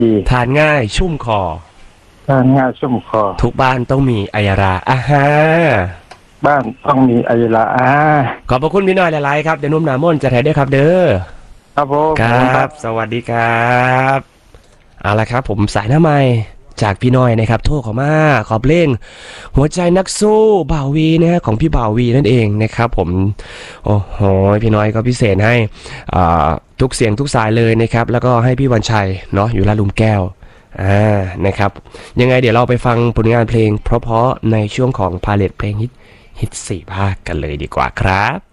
ดีทานง่ายชุ่มคอทานง่ายชุ่มคอทุกบ้านต้องมีอัยราอาฮาบ้านต้องมีไอละขอบพระคุณพี่น้อยหลายๆครับเดี๋ยวนุ่มหนามนจะถ่ายด้วยครับเด้อครับผมครขอบคุณคัรับบสวัสดีครับเอาละครับผมสายหน้าใหม่จากพี่น้อยนะครับโทรเข้ามาขอเพลงหัวใจนักสู้บ่าววีนะฮะของพี่บ่าววีนั่นเองนะครับผมโอ้โหพี่น้อยก็พิเศษให้อ่าทุกเสียงทุกสายเลยนะครับแล้วก็ให้พี่วันชัยเนาะอยู่ลาดหลุมแก้วนะครับยังไงเดี๋ยวเราไปฟังผลงานเพลงเพราะๆในช่วงของพาเลทเพลงฮิต4 ภาคกันเลยดีกว่าครับ